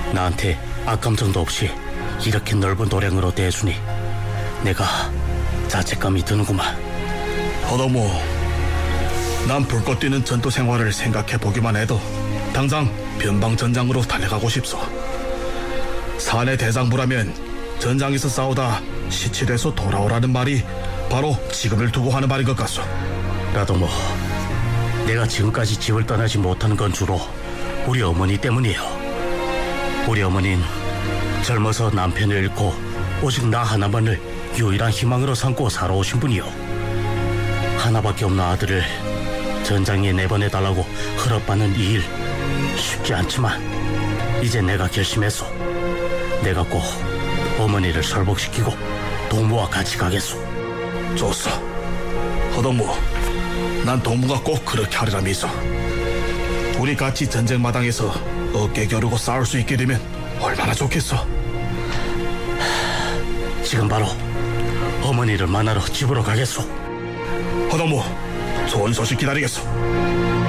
나한테 악감정도 없이 이렇게 넓은 도량으로 대해주니 내가 자책감이 드는구만. 허덕무, 난 불꽃 튀는 전투 생활을 생각해보기만 해도 당장 변방전장으로 달려가고 싶소. 사내 대장부라면 전장에서 싸우다 시치돼서 돌아오라는 말이 바로 지금을 두고 하는 말인 것 같소. 라동무, 내가 지금까지 집을 떠나지 못하는 건 주로 우리 어머니 때문이에요. 우리 어머니는 젊어서 남편을 잃고 오직 나 하나만을 유일한 희망으로 삼고 살아오신 분이요. 하나밖에 없는 아들을 전장에 내보내달라고 허락받는 이 일 쉽지 않지만 이제 내가 결심했소. 내가 꼭 어머니를 설복시키고 동무와 같이 가겠소. 좋소. 허덕무, 난 동무가 꼭 그렇게 하리라 믿어. 우리 같이 전쟁 마당에서 어깨 겨루고 싸울 수 있게 되면 얼마나 좋겠어. 지금 바로 어머니를 만나러 집으로 가겠소. 허덕무, 좋은 소식 기다리겠소.